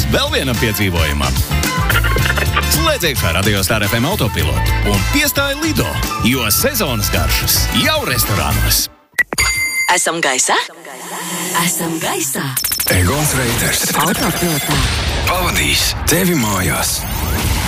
vēl vienam piedzīvojumam. Slēdz iekšā Radio Star FM autopilotu un piestāj Lido, jo sezonas garšas jau restorānos. Esam gaisā? Esam gaisā. Egons Reiters Autopilotā pavadīs tevi mājās.